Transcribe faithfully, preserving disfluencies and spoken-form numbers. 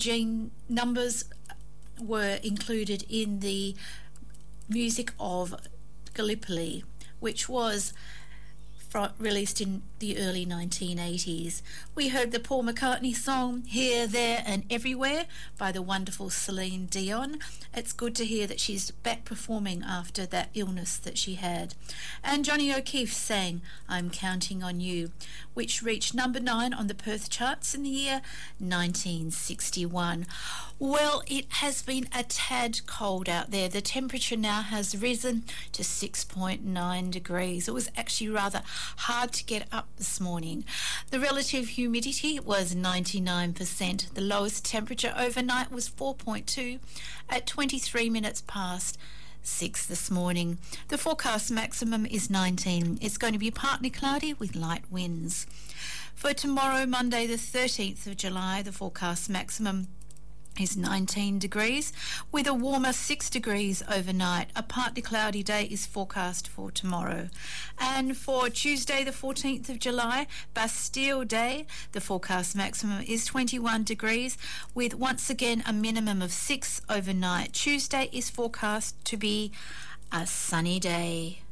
Gene numbers were included in the music of Gallipoli, which was fr- released in the early nineteen eighties. We heard the Paul McCartney song Here, There and Everywhere by the wonderful Celine Dion. It's good to hear that she's back performing after that illness that she had. And Johnny O'Keefe sang I'm Counting on You, which reached number nine on the Perth charts in the year nineteen sixty-one. Well, it has been a tad cold out there. The temperature now has risen to six point nine degrees. It was actually rather hard to get up this morning. The relative humidity was ninety-nine percent. The lowest temperature overnight was four point two at twenty-three minutes past six this morning. The forecast maximum is nineteen. It's going to be partly cloudy with light winds. For tomorrow, Monday the thirteenth of July, the forecast maximum is nineteen degrees with a warmer six degrees overnight. A partly cloudy day is forecast for tomorrow. And for Tuesday the fourteenth of July, Bastille Day, the forecast maximum is twenty-one degrees with once again a minimum of six overnight. Tuesday is forecast to be a sunny day.